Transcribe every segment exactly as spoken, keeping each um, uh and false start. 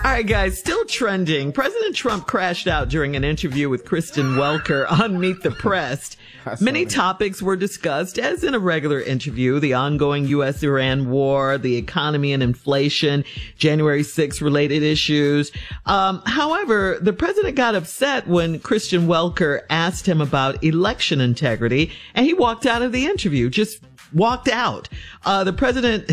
All right, guys, still trending. President Trump crashed out during an interview with Kristen Welker on Meet the Press. Many topics were discussed, as in a regular interview: the ongoing U S Iran war, the economy and inflation, January sixth related issues. Um, however, the president got upset when Kristen Welker asked him about election integrity, and he walked out of the interview, just walked out. Uh, the president...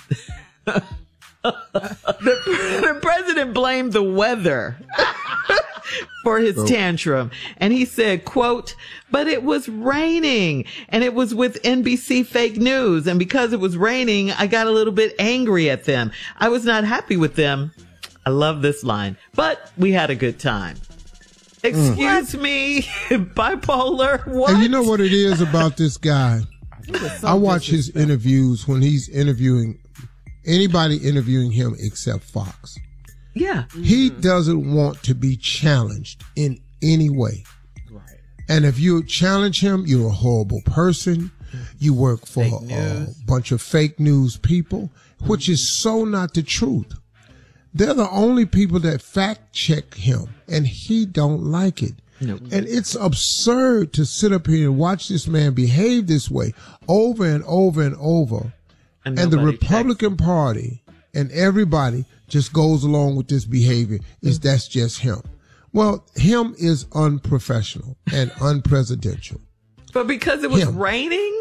the, the president blamed the weather for his oh. tantrum. And he said, quote, "But it was raining and it was with N B C fake news. And because it was raining, I got a little bit angry at them. I was not happy with them." I love this line, but we had a good time. Excuse mm. me, bipolar. What? And you know what it is about this guy? I watch his interviews when he's interviewing anybody interviewing him except Fox. Yeah. He doesn't want to be challenged in any way. Right. And if you challenge him, you're a horrible person. You work for a bunch of fake news people, which is so not the truth. They're the only people that fact check him, and he don't like it. Nope. And it's absurd to sit up here and watch this man behave this way over and over and over. And, and the Republican checks. Party and everybody just goes along with this behavior. Is mm-hmm. that's just him. Well, him is unprofessional and unpresidential. But because it was him. raining?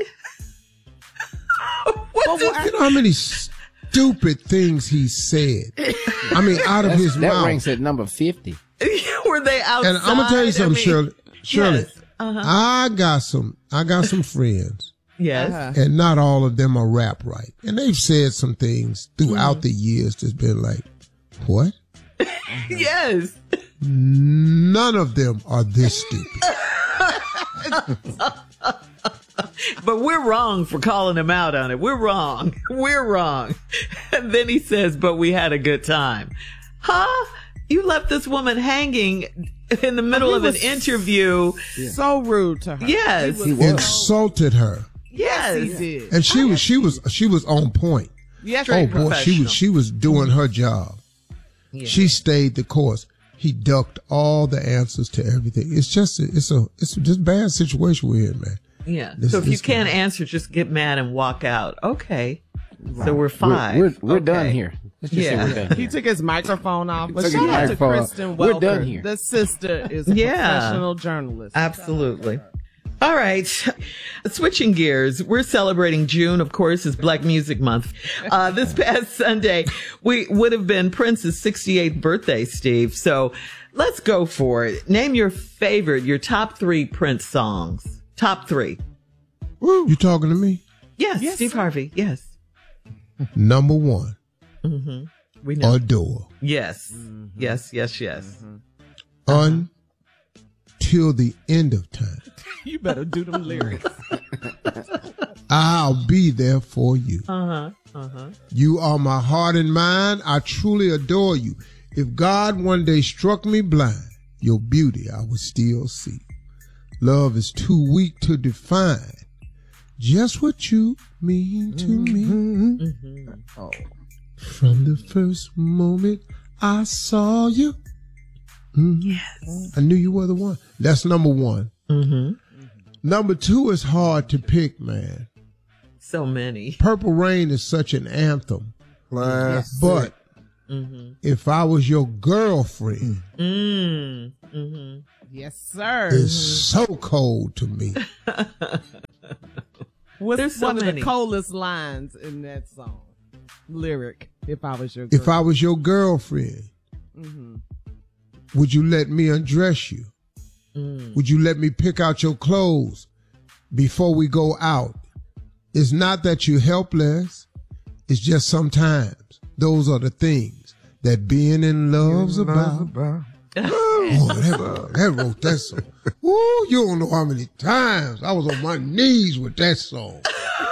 What well, you know how many stupid things he said? I mean, out of his that mouth. That ranks at number fifty. Were they outside? And I'm going to tell you something, I mean, Shirley. Shirley, yes. uh-huh. I got some, I got some friends. Yes. Uh-huh. And not all of them are rap right. And they've said some things throughout mm. the years that's been like, what? Yes. None of them are this stupid. But we're wrong for calling him out on it. We're wrong. We're wrong. And then he says, but we had a good time. Huh? You left this woman hanging in the middle of an interview. So rude to her. Yes. He, he insulted her. Yes, he did. And she was she was she was on point. Yes, oh boy, she was she was doing her job. Yeah. She stayed the course. He ducked all the answers to everything. It's just a, it's a it's just a bad situation we're in, man. Yeah. This, so if you this can't guy. answer, just get mad and walk out. Okay. Right. So we're five. We're, we're, we're okay. done here. Let's just yeah. say we're done here. He took his microphone off. But Took shout his out to microphone Kristen off. Welker. We're done here. The sister is a yeah. professional journalist. Absolutely. All right. Switching gears. We're celebrating June, of course, is Black Music Month. Uh, this past Sunday, we would have been Prince's sixty-eighth birthday, Steve. So let's go for it. Name your favorite, your top three Prince songs. Top three. Woo. You talking to me? Yes, yes Steve sir. Harvey. Yes. Number one. Mm-hmm. We know. Adore. Yes. Mm-hmm. Yes, yes, yes. Mm-hmm. Until the end of time. You better do them lyrics. I'll be there for you. Uh-huh. Uh-huh. You are my heart and mind. I truly adore you. If God one day struck me blind, your beauty I would still see. Love is too weak to define just what you mean to mm-hmm. me. Mm-hmm. Oh. From the first moment I saw you, mm, yes, I knew you were the one. That's number one. Mm-hmm. Number two is hard to pick, man. So many. Purple Rain is such an anthem. Yes. But mm-hmm. if I was your girlfriend, mm. mm-hmm. yes, sir, it's so cold to me. What's There's so one many. of the coldest lines in that song? Lyric. If I was your girl. If I was your girlfriend, mm-hmm. would you let me undress you? Mm. Would you let me pick out your clothes before we go out? It's not that you're helpless. It's just sometimes those are the things that being in love's about. about. Oh, that, that wrote that song. Ooh, you don't know how many times I was on my knees with that song.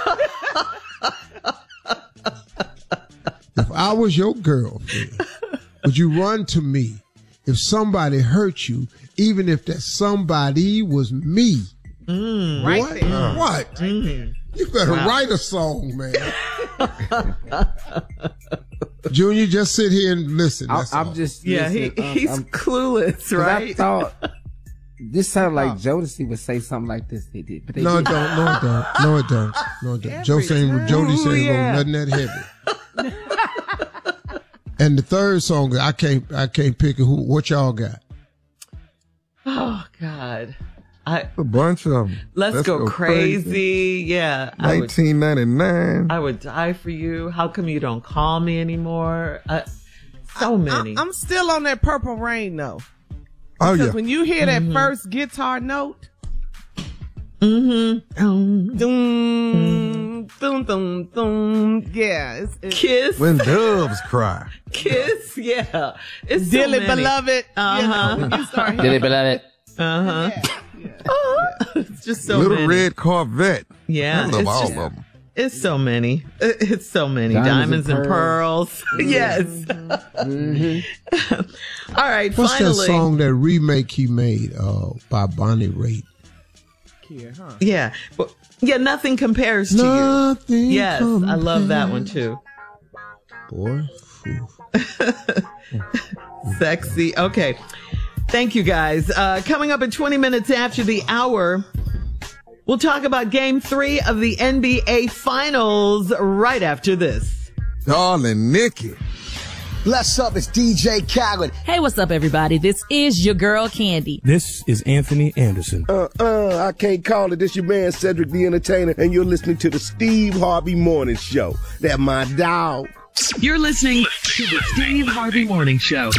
If I was your girlfriend, would you run to me if somebody hurt you, even if that somebody was me? Mm, right what? there. What? Mm. You better wow. write a song, man. Junior, just sit here and listen. I, That's I'm all. just Yeah, he, listening. Um, he's I'm- clueless, 'cause I right? thought this sounded like Jodeci would say something like this. They did, but they No, it didn't. don't. No, it don't. No, it don't. No, it don't. Joe saying, Jody Ooh, saying, yeah. nothing that heavy. And the third song, I can't, I can't pick it. Who, what y'all got? Oh God, I A bunch of them. let's, go, crazy. Yeah, I would, nineteen ninety-nine. I would die for you. How come you don't call me anymore? Uh, so many. I, I'm still on that Purple Rain though. Oh, Because yeah. when you hear that first guitar note, mm-hmm. Um, dum, dum, dum, dum, yeah, it's, it's Kiss, When doves cry. Kiss. Yeah, it's so Dearly many. Beloved. Uh-huh. You know, when you start Did hearing they beloved? Uh huh. It's just so Little many. red Corvette. Yeah, I love it's all just- of them. It's so many. It- It's so many. Diamonds, Diamonds and and pearls. yes. All right. What's finally. that song, that remake he made uh, by Bonnie Raitt? here, huh? Yeah. But, yeah. Nothing compares to Nothing. you. Yes, I love that one too. Boy. Phew. Sexy. Okay. Thank you guys. Uh, coming up in twenty minutes after the hour, we'll talk about game three of the N B A Finals right after this. Darling Nikki. Bless up, it's D J Khaled. Hey, what's up, everybody? This is your girl, Candy. This is Anthony Anderson. Uh, uh, I can't call it. This your man, Cedric the Entertainer, and you're listening to the Steve Harvey Morning Show. That my dog. You're listening to the Steve Harvey Morning Show.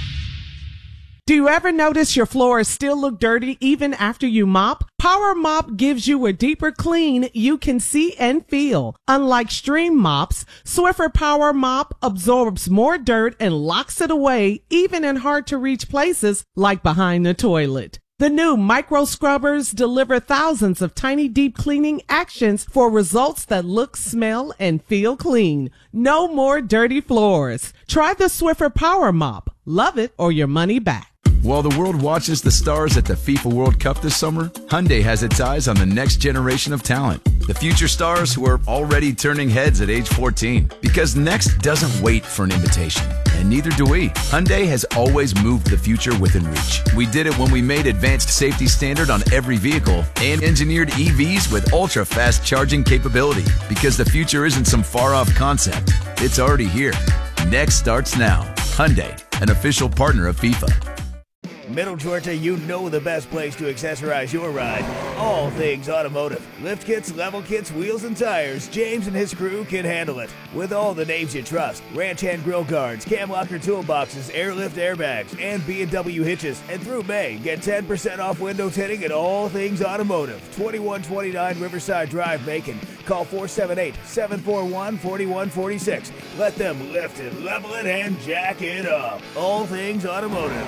Do you ever notice your floors still look dirty even after you mop? Power Mop gives you a deeper clean you can see and feel. Unlike stream mops, Swiffer Power Mop absorbs more dirt and locks it away even in hard to reach places like behind the toilet. The new micro scrubbers deliver thousands of tiny deep cleaning actions for results that look, smell, and feel clean. No more dirty floors. Try the Swiffer Power Mop. Love it or your money back. While the world watches the stars at the FIFA World Cup this summer, Hyundai has its eyes on the next generation of talent. The future stars who are already turning heads at age fourteen. Because next doesn't wait for an invitation. And neither do we. Hyundai has always moved the future within reach. We did it when we made advanced safety standard on every vehicle and engineered E Vs with ultra-fast charging capability. Because the future isn't some far-off concept. It's already here. Next starts now. Hyundai, an official partner of FIFA. Middle Georgia, you know the best place to accessorize your ride. All things automotive. Lift kits, level kits, wheels, and tires. James and his crew can handle it. With all the names you trust. Ranch hand grill guards, cam locker toolboxes, airlift airbags, and B and W hitches. And through May, get ten percent off window tinting at All Things Automotive. twenty-one twenty-nine Riverside Drive, Macon. Call four seven eight, seven four one, four one four six. Let them lift it, level it, and jack it up. All Things Automotive.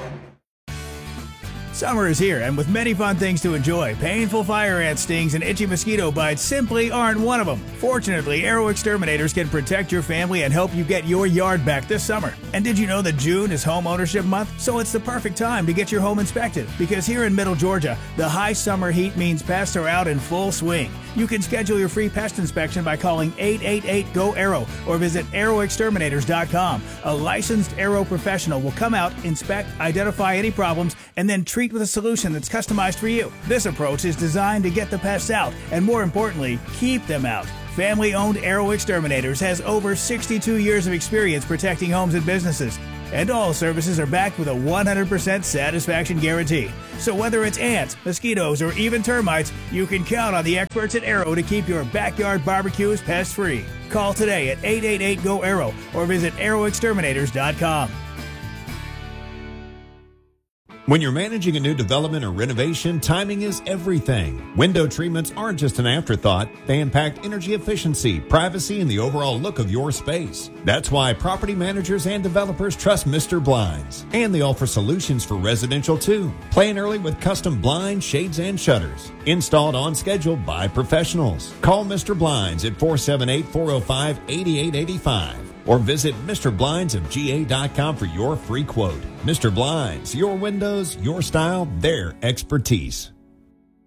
Summer is here, and with many fun things to enjoy, painful fire ant stings and itchy mosquito bites simply aren't one of them. Fortunately, Arrow Exterminators can protect your family and help you get your yard back this summer. And did you know that June is home ownership month? So it's the perfect time to get your home inspected, because here in Middle Georgia, the high summer heat means pests are out in full swing. You can schedule your free pest inspection by calling eight eight eight, G O, ARROW or visit arrow exterminators dot com. A licensed Arrow professional will come out, inspect, identify any problems, and then treat with a solution that's customized for you. This approach is designed to get the pests out and, more importantly, keep them out. Family-owned Arrow Exterminators has over sixty-two years of experience protecting homes and businesses. And all services are backed with a one hundred percent satisfaction guarantee. So whether it's ants, mosquitoes, or even termites, you can count on the experts at Arrow to keep your backyard barbecues pest-free. Call today at eight eight eight, G O, ARROW or visit arrow exterminators dot com. When you're managing a new development or renovation, timing is everything. Window treatments aren't just an afterthought. They impact energy efficiency, privacy, and the overall look of your space. That's why property managers and developers trust Mister Blinds. And they offer solutions for residential too. Plan early with custom blinds, shades, and shutters. Installed on schedule by professionals. Call Mister Blinds at four seven eight, four oh five, eight eight eight five. Or visit Mister Blinds of G A dot com for your free quote. Mister Blinds, your windows, your style, their expertise.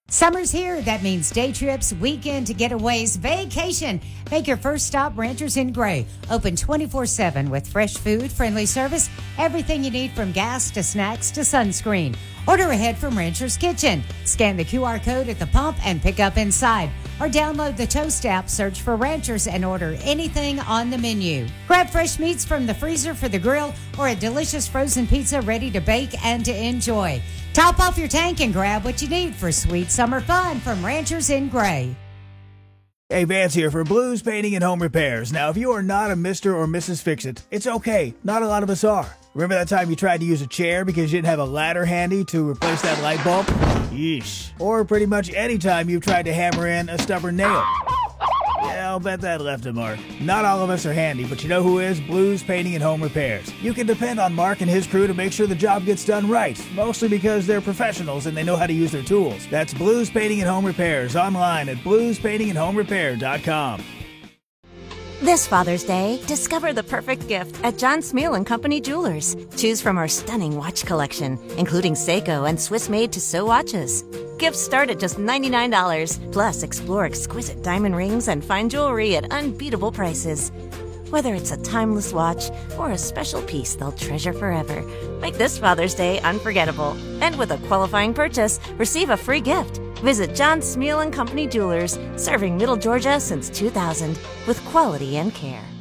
Summer's here. That means day trips, weekend getaways, vacation. Make your first stop Ranchers in Gray. Open twenty-four seven with fresh food, friendly service, everything you need from gas to snacks to sunscreen. Order ahead from Rancher's Kitchen. Scan the Q R code at the pump and pick up inside. Or download the Toast app, search for Ranchers, and order anything on the menu. Grab fresh meats from the freezer for the grill or a delicious frozen pizza ready to bake and to enjoy. Top off your tank and grab what you need for sweet summer fun from Ranchers in Gray. Hey, Vance here for Blues Painting and Home Repairs. Now, if you are not a Mister or Missus Fix-It, it's okay. Not a lot of us are. Remember that time you tried to use a chair because you didn't have a ladder handy to replace that light bulb? Yeesh. Or pretty much any time you've tried to hammer in a stubborn nail. Yeah, I'll bet that left a mark. Not all of us are handy, but you know who is? Blues Painting and Home Repairs. You can depend on Mark and his crew to make sure the job gets done right, mostly because they're professionals and they know how to use their tools. That's Blues Painting and Home Repairs, online at blues painting and home repair dot com. This Father's Day, discover the perfect gift at John Smeal and Company Jewelers. Choose from our stunning watch collection, including Seiko and Swiss-made Tissot watches. Gifts start at just ninety-nine dollars. Plus, explore exquisite diamond rings and fine jewelry at unbeatable prices. Whether it's a timeless watch or a special piece they'll treasure forever, make this Father's Day unforgettable. And with a qualifying purchase, receive a free gift. Visit John Smeal and Company Jewelers, serving Middle Georgia since two thousand, with quality and care.